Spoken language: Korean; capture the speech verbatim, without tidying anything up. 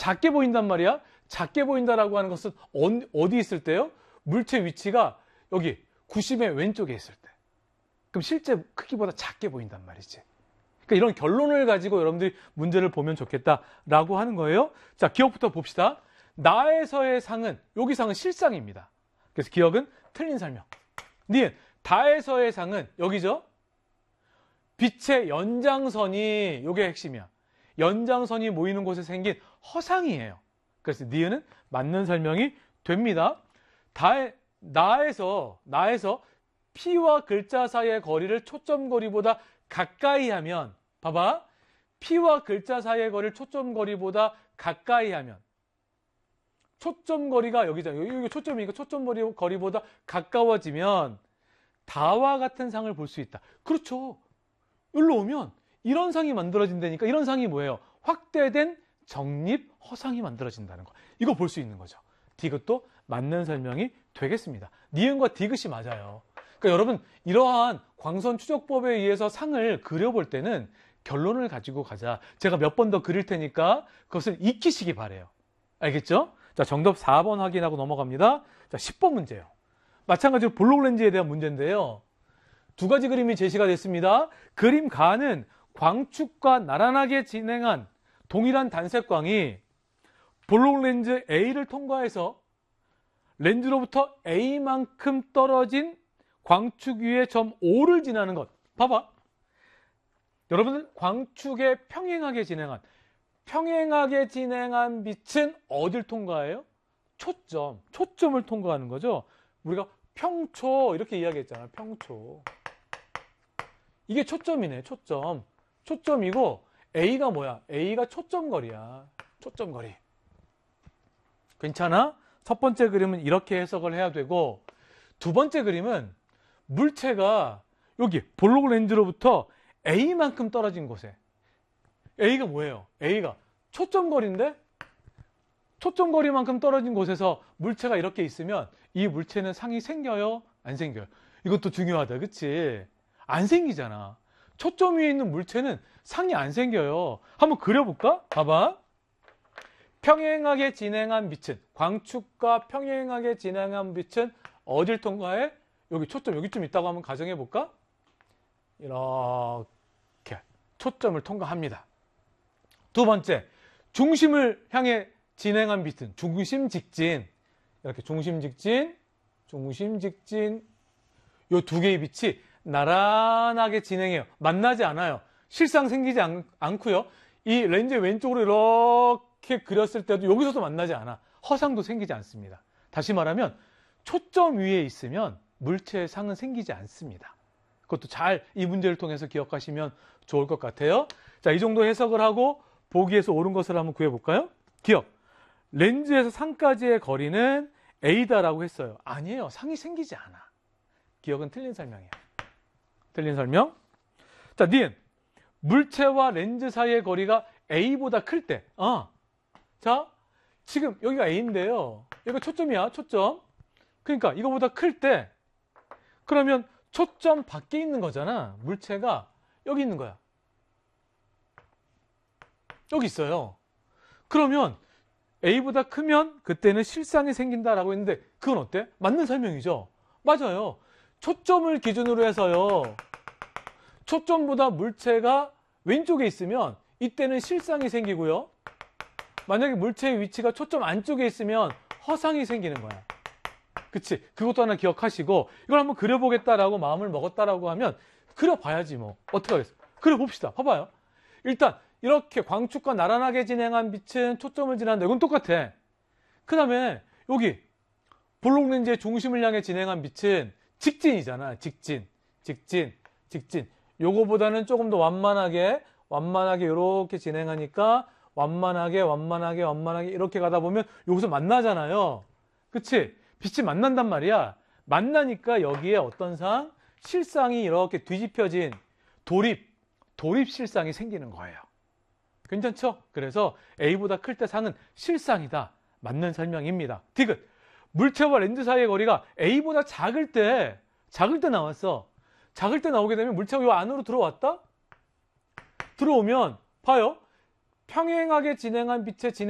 작게 보인단 말이야. 작게 보인다라고 하는 것은 어디 있을 때요? 물체 위치가 여기 구심의 왼쪽에 있을 때. 그럼 실제 크기보다 작게 보인단 말이지. 그러니까 이런 결론을 가지고 여러분들이 문제를 보면 좋겠다라고 하는 거예요. 자, 기억부터 봅시다. 나에서의 상은, 여기 상은 실상입니다. 그래서 기억은 틀린 설명. 니은, 다에서의 상은 여기죠? 빛의 연장선이, 요게 핵심이야. 연장선이 모이는 곳에 생긴 허상이에요. 그래서 니은은 맞는 설명이 됩니다. 다에, 나에서, 나에서 P와 글자 사이의 거리를 초점거리보다 가까이 하면, 봐봐. P와 글자 사이의 거리를 초점거리보다 가까이 하면, 초점거리가 여기잖아. 여기 초점이니까 초점거리보다 가까워지면 다와 같은 상을 볼 수 있다. 그렇죠. 여기로 오면 이런 상이 만들어진다니까. 이런 상이 뭐예요? 확대된 정립 허상이 만들어진다는 거. 이거 볼 수 있는 거죠. 디귿도 맞는 설명이 되겠습니다. 니은과 디귿이 맞아요. 그러니까 여러분, 이러한 광선 추적법에 의해서 상을 그려볼 때는 결론을 가지고 가자. 제가 몇 번 더 그릴 테니까 그것을 익히시기 바래요. 알겠죠? 자, 정답 사 번 확인하고 넘어갑니다. 자, 십 번 문제예요. 마찬가지로 볼록렌즈에 대한 문제인데요. 두 가지 그림이 제시가 됐습니다. 그림 가는 광축과 나란하게 진행한 동일한 단색광이 볼록렌즈 A를 통과해서 렌즈로부터 A만큼 떨어진 광축 위의 점 O를 지나는 것. 봐봐. 여러분들, 광축에 평행하게 진행한 평행하게 진행한 빛은 어딜 통과해요? 초점. 초점을 통과하는 거죠. 우리가 평초 이렇게 이야기했잖아요. 평초. 이게 초점이네. 초점. 초점이고 A가 뭐야? A가 초점거리야. 초점거리. 괜찮아? 첫 번째 그림은 이렇게 해석을 해야 되고, 두 번째 그림은 물체가 여기 볼록 렌즈로부터 A만큼 떨어진 곳에, A가 뭐예요? A가 초점거리인데 초점거리만큼 떨어진 곳에서 물체가 이렇게 있으면 이 물체는 상이 생겨요? 안 생겨요? 이것도 중요하다. 그치? 안 생기잖아. 초점 위에 있는 물체는 상이 안 생겨요. 한번 그려볼까? 봐봐. 평행하게 진행한 빛은, 광축과 평행하게 진행한 빛은 어딜 통과해? 여기 초점 여기쯤 있다고 한번 가정해볼까? 이렇게 초점을 통과합니다. 두 번째, 중심을 향해 진행한 빛은 중심 직진. 이렇게 중심 직진, 중심 직진. 요 두 개의 빛이 나란하게 진행해요. 만나지 않아요. 실상 생기지 않, 않고요. 이 렌즈 왼쪽으로 이렇게 그렸을 때도 여기서도 만나지 않아. 허상도 생기지 않습니다. 다시 말하면 초점 위에 있으면 물체의 상은 생기지 않습니다. 그것도 잘 이 문제를 통해서 기억하시면 좋을 것 같아요. 자, 이 정도 해석을 하고 보기에서 옳은 것을 한번 구해볼까요? 기억. 렌즈에서 상까지의 거리는 A다라고 했어요. 아니에요. 상이 생기지 않아. 기억은 틀린 설명이에요. 틀린 설명. 자, 니은. 물체와 렌즈 사이의 거리가 A보다 클 때. 아, 자, 지금 여기가 A인데요. 여기가 초점이야. 초점. 그러니까 이거보다 클 때, 그러면 초점 밖에 있는 거잖아. 물체가 여기 있는 거야. 여기 있어요. 그러면 A보다 크면 그때는 실상이 생긴다라고 했는데, 그건 어때? 맞는 설명이죠. 맞아요. 초점을 기준으로 해서요. 초점보다 물체가 왼쪽에 있으면 이때는 실상이 생기고요. 만약에 물체의 위치가 초점 안쪽에 있으면 허상이 생기는 거야. 그치? 그것도 하나 기억하시고, 이걸 한번 그려보겠다라고 마음을 먹었다라고 하면 그려봐야지 뭐. 어떻게 하겠어? 그려봅시다. 봐봐요. 일단 이렇게 광축과 나란하게 진행한 빛은 초점을 지난다. 이건 똑같아. 그 다음에 여기 볼록 렌즈의 중심을 향해 진행한 빛은 직진이잖아. 직진, 직진, 직진. 요거보다는 조금 더 완만하게, 완만하게 이렇게 진행하니까 완만하게, 완만하게, 완만하게 이렇게 가다 보면 여기서 만나잖아요. 그치? 빛이 만난단 말이야. 만나니까 여기에 어떤 상? 실상이 이렇게 뒤집혀진 도립, 도립 실상이 생기는 거예요. 괜찮죠? 그래서 A보다 클 때 상은 실상이다. 맞는 설명입니다. 디귿. 물체와 렌즈 사이의 거리가 A보다 작을 때, 작을 때 나왔어. 작을 때 나오게 되면 물체가 이 안으로 들어왔다? 들어오면, 봐요. 평행하게 진행한 빛의 진행